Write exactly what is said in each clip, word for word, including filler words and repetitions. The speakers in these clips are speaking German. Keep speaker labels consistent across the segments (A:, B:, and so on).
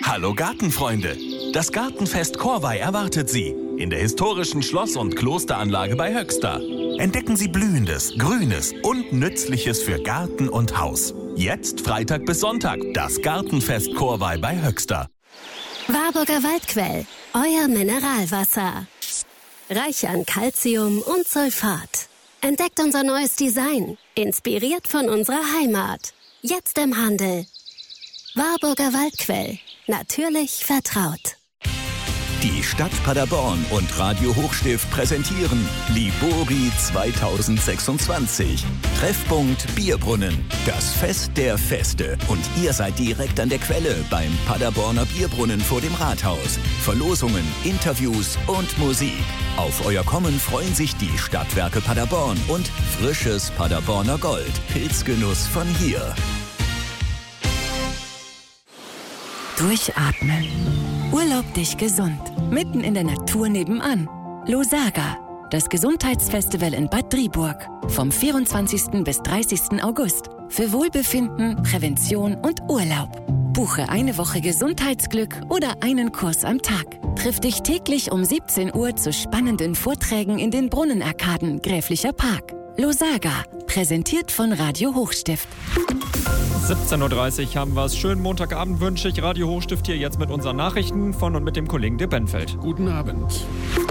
A: Hallo Gartenfreunde! Das Gartenfest Corvey erwartet Sie in der historischen Schloss- und Klosteranlage bei Höxter. Entdecken Sie Blühendes, Grünes und Nützliches für Garten und Haus. Jetzt Freitag bis Sonntag, das Gartenfest Corvey bei Höxter.
B: Warburger Waldquell, euer Mineralwasser. Reich an Calcium und Sulfat. Entdeckt unser neues Design, inspiriert von unserer Heimat. Jetzt im Handel. Warburger Waldquell, natürlich vertraut.
C: Die Stadt Paderborn und Radio Hochstift präsentieren Libori zweitausendsechsundzwanzig. Treffpunkt Bierbrunnen, das Fest der Feste. Und ihr seid direkt an der Quelle beim Paderborner Bierbrunnen vor dem Rathaus. Verlosungen, Interviews und Musik. Auf euer Kommen freuen sich die Stadtwerke Paderborn und frisches Paderborner Gold. Pilzgenuss von hier.
D: Durchatmen. Urlaub dich gesund. Mitten in der Natur nebenan. Losaga, das Gesundheitsfestival in Bad Driburg. Vom vierundzwanzigsten bis dreißigsten August. Für Wohlbefinden, Prävention und Urlaub. Buche eine Woche Gesundheitsglück oder einen Kurs am Tag. Triff dich täglich um siebzehn Uhr zu spannenden Vorträgen in den Brunnenarkaden Gräflicher Park. Losaga, präsentiert von Radio Hochstift.
E: siebzehn Uhr dreißig haben wir es. Schönen Montagabend wünsche ich. Radio Hochstift hier jetzt mit unseren Nachrichten von und mit dem Kollegen De Benfeld.
F: Guten Abend.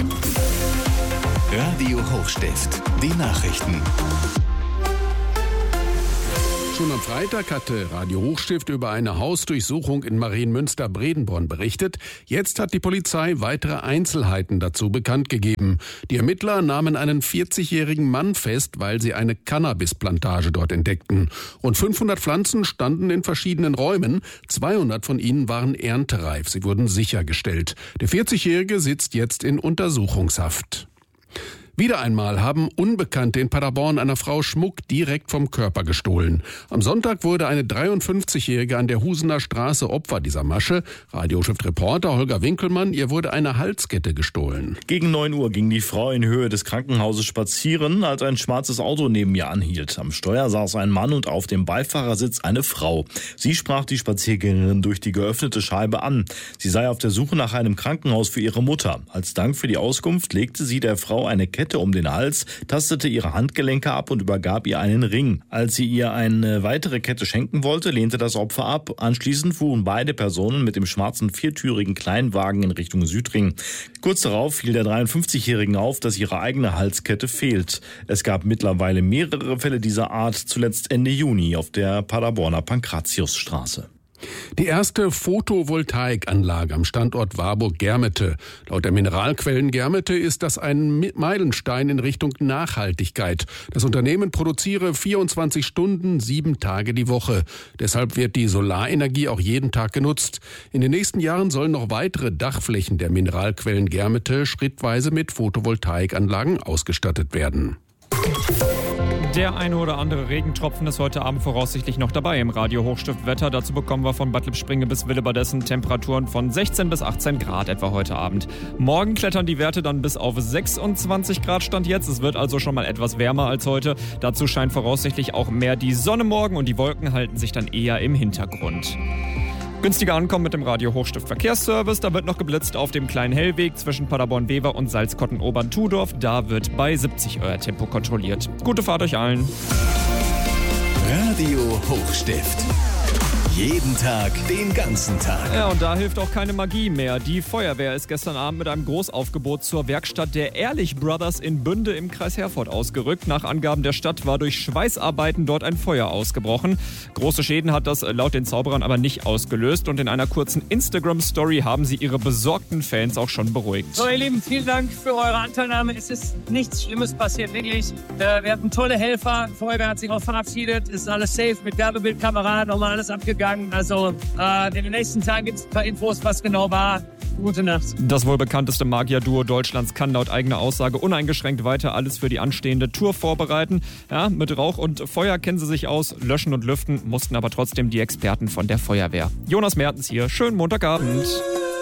C: Radio Hochstift, die Nachrichten.
F: Schon am Freitag hatte Radio Hochstift über eine Hausdurchsuchung in Marienmünster-Bredenborn berichtet. Jetzt hat die Polizei weitere Einzelheiten dazu bekannt gegeben. Die Ermittler nahmen einen vierzigjährigen Mann fest, weil sie eine Cannabisplantage dort entdeckten. Rund fünfhundert Pflanzen standen in verschiedenen Räumen. zweihundert von ihnen waren erntereif. Sie wurden sichergestellt. Der vierzigjährige sitzt jetzt in Untersuchungshaft. Wieder einmal haben Unbekannte in Paderborn einer Frau Schmuck direkt vom Körper gestohlen. Am Sonntag wurde eine dreiundfünfzigjährige an der Husener Straße Opfer dieser Masche. Radioschrift-Reporter Holger Winkelmann, ihr wurde eine Halskette gestohlen.
G: Gegen neun Uhr ging die Frau in Höhe des Krankenhauses spazieren, als ein schwarzes Auto neben ihr anhielt. Am Steuer saß ein Mann und auf dem Beifahrersitz eine Frau. Sie sprach die Spaziergängerin durch die geöffnete Scheibe an. Sie sei auf der Suche nach einem Krankenhaus für ihre Mutter. Als Dank für die Auskunft legte sie der Frau eine Kette um den Hals, tastete ihre Handgelenke ab und übergab ihr einen Ring. Als sie ihr eine weitere Kette schenken wollte, lehnte das Opfer ab. Anschließend fuhren beide Personen mit dem schwarzen viertürigen Kleinwagen in Richtung Südring. Kurz darauf fiel der dreiundfünfzigjährigen auf, dass ihre eigene Halskette fehlt. Es gab mittlerweile mehrere Fälle dieser Art, zuletzt Ende Juni auf der Paderborner Pankratiusstraße.
F: Die erste Photovoltaikanlage am Standort Warburg-Germete. Laut der Mineralquellen Germete ist das ein Meilenstein in Richtung Nachhaltigkeit. Das Unternehmen produziere vierundzwanzig Stunden, sieben Tage die Woche. Deshalb wird die Solarenergie auch jeden Tag genutzt. In den nächsten Jahren sollen noch weitere Dachflächen der Mineralquellen Germete schrittweise mit Photovoltaikanlagen ausgestattet werden.
E: Der eine oder andere Regentropfen ist heute Abend voraussichtlich noch dabei im Radio Hochstift Wetter. Dazu bekommen wir von Bad Lippspringe bis Willebadessen Temperaturen von sechzehn bis achtzehn Grad etwa heute Abend. Morgen klettern die Werte dann bis auf sechsundzwanzig Grad Stand jetzt. Es wird also schon mal etwas wärmer als heute. Dazu scheint voraussichtlich auch mehr die Sonne morgen und die Wolken halten sich dann eher im Hintergrund. Günstiger ankommen mit dem Radio Hochstift Verkehrsservice. Da wird noch geblitzt auf dem kleinen Hellweg zwischen Paderborn-Wever und Salzkotten-Obern-Tudorf. Da wird bei siebzig euer Tempo kontrolliert. Gute Fahrt euch allen.
C: Radio Hochstift. Jeden Tag, den ganzen Tag.
E: Ja, und da hilft auch keine Magie mehr. Die Feuerwehr ist gestern Abend mit einem Großaufgebot zur Werkstatt der Ehrlich Brothers in Bünde im Kreis Herford ausgerückt. Nach Angaben der Stadt war durch Schweißarbeiten dort ein Feuer ausgebrochen. Große Schäden hat das laut den Zauberern aber nicht ausgelöst. Und in einer kurzen Instagram-Story haben sie ihre besorgten Fans auch schon beruhigt.
H: So, ihr Lieben, vielen Dank für eure Anteilnahme. Es ist nichts Schlimmes passiert, wirklich. Wir hatten tolle Helfer. Die Feuerwehr hat sich auch verabschiedet. Es ist alles safe mit Werbebildkamera, nochmal alles abgegangen. Also äh, in den nächsten Tagen gibt es ein paar Infos, was genau war. Gute Nacht.
E: Das wohl bekannteste Magier-Duo Deutschlands kann laut eigener Aussage uneingeschränkt weiter alles für die anstehende Tour vorbereiten. Ja, mit Rauch und Feuer kennen sie sich aus, löschen und lüften mussten aber trotzdem die Experten von der Feuerwehr. Jonas Mertens hier, schönen Montagabend.